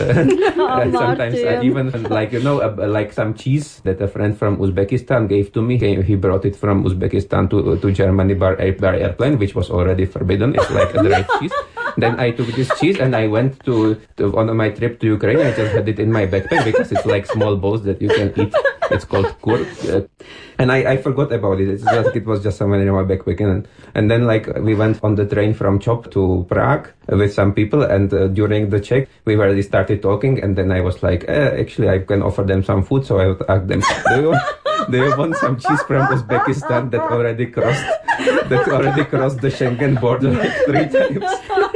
sometimes I even like some cheese that a friend from Uzbekistan gave to me. He brought it from Uzbekistan to Germany by airplane, which was already forbidden. It's like a dried cheese. Then I took this cheese and I went on my trip to Ukraine. I just had it in my backpack because it's like small balls that you can eat. It's called kur. And I forgot about it. It was just somewhere in my backpack. And then like we went on the train from Chop to Prague with some people. And during the check, we already started talking. And then I was like, actually, I can offer them some food. So I would ask them, do you want some cheese from Uzbekistan that already crossed the Schengen border like 3 times?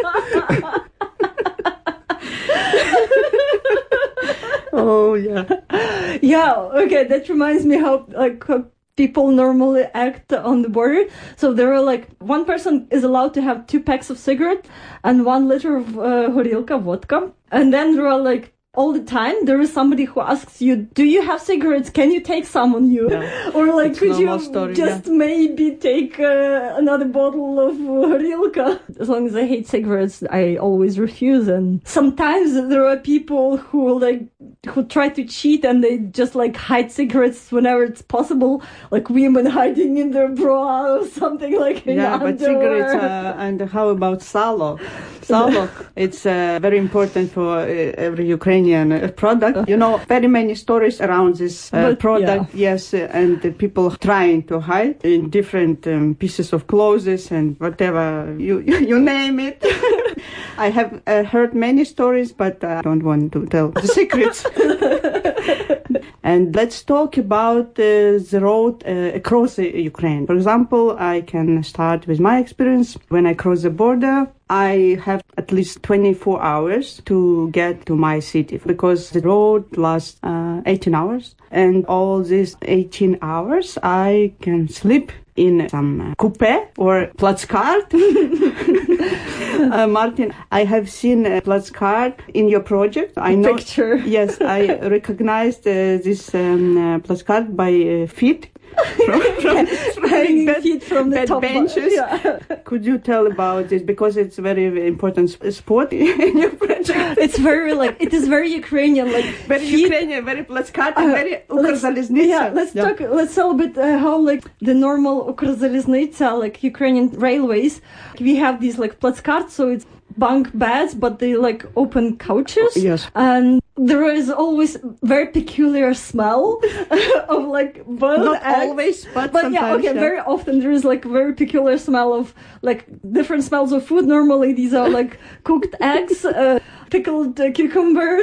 Oh, yeah. Yeah, okay, that reminds me how people normally act on the border. So there are like, one person is allowed to have 2 packs of cigarette and 1 liter of horilka vodka. And then there are like, all the time there is somebody who asks you, do you have cigarettes? Can you take some on you? Yeah. Or like, it's could you story, just maybe take another bottle of horilka? As long as I hate cigarettes, I always refuse. And sometimes there are people who try to cheat and they just like hide cigarettes whenever it's possible, like women hiding in their bra or something like that. Yeah, but cigarettes and how about salo? Salo, it's very important for every Ukrainian product. You know, very many stories around this product, yes, and the people trying to hide in different pieces of clothes and whatever, you name it. I have heard many stories, but I don't want to tell the secrets. And let's talk about the road across Ukraine. For example, I can start with my experience. When I cross the border, I have at least 24 hours to get to my city because the road lasts 18 hours. And all these 18 hours, I can sleep in some coupe or Platzkart. Martin, I have seen a Platzkart in your project. I know. Picture. Yes, I recognized this Platzkart by feet. Hanging feet from the top benches. Yeah. Could you tell about this? Because it's very important sport in your project. It's very it is very Ukrainian, like very Ukrainian, very Platzkart, very Ukrzaliznytsia. Yeah, let's tell a bit how like the normal Ukrzaliznytsia, like Ukrainian railways. We have these like Platzkart, so it's bunk beds, but they like open couches. Yes. And there is always very peculiar smell of like boiled Not eggs. always, but yeah, sometimes. okay, very often there is like very peculiar smell of like different smells of food. Normally these are like cooked eggs, pickled cucumbers,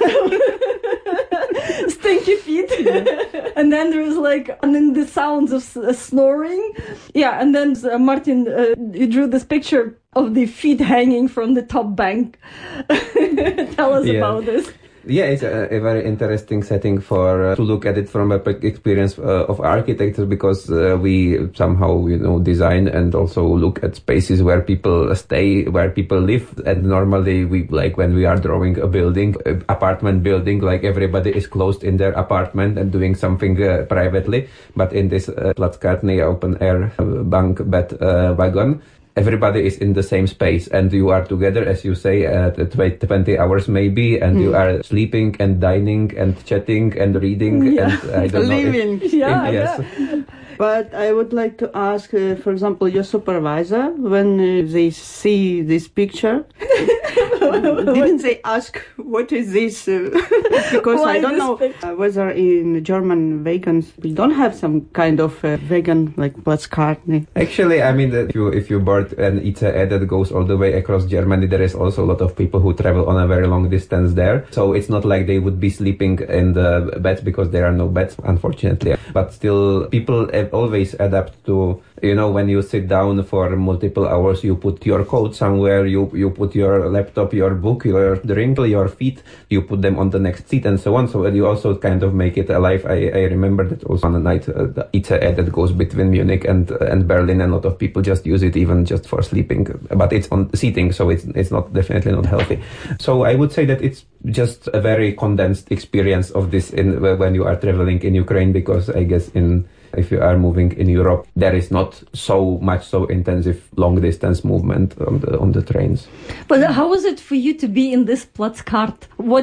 stinky feet. And then there is the sounds of snoring. Yeah, and then Martin, you drew this picture of the feet hanging from the top bank. Tell us about this. Yeah, it's a very interesting setting for to look at it from a experience of architects, because we somehow design and also look at spaces where people stay, where people live. And normally we when we are drawing a building, apartment building, like everybody is closed in their apartment and doing something privately. But in this Platzkartny open air bunk bed wagon, everybody is in the same space and you are together, as you say, 20 hours maybe, and you are sleeping and dining and chatting and reading and I don't living. know. Yes. But I would like to ask, for example, your supervisor, when they see this picture, didn't they ask, what is this? Because why I don't know whether in German vegans, we don't have some kind of vegan like Platzkartny. Actually, I mean, if you board an ICE that goes all the way across Germany, there is also a lot of people who travel on a very long distance there. So it's not like they would be sleeping in the beds, because there are no beds, unfortunately. But still, people always adapt to, when you sit down for multiple hours, you put your coat somewhere, you put your laptop, your book, your drink, your feet, you put them on the next seat and so on. So you also kind of make it alive. I remember that also on the night, the ICE that goes between Munich and Berlin, and a lot of people just use it even just for sleeping, but it's on seating, so it's definitely not healthy. So I would say that it's just a very condensed experience of this when you are traveling in Ukraine, because I guess if you are moving in Europe, there is not so intensive long distance movement on the trains. But how was it for you to be in this Platzkart? What